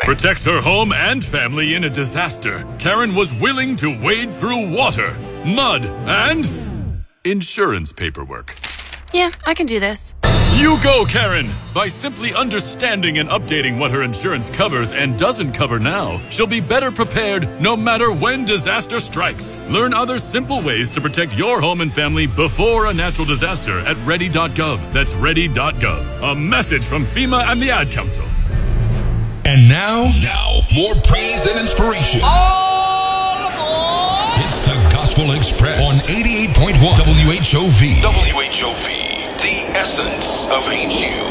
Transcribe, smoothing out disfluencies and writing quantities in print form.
protect her home and family in a disaster, Karen was willing to wade through water, mud, and insurance paperwork. Yeah, I can do this. You go, Karen! By simply understanding and updating what her insurance covers and doesn't cover now, she'll be better prepared no matter when disaster strikes. Learn other simple ways to protect your home and family before a natural disaster at ready.gov. That's ready.gov. A message from FEMA and the Ad Council. And now, more praise and inspiration. All aboard! It's the Gospel Express on 88.1 WHOV. WHOV, the essence of HU.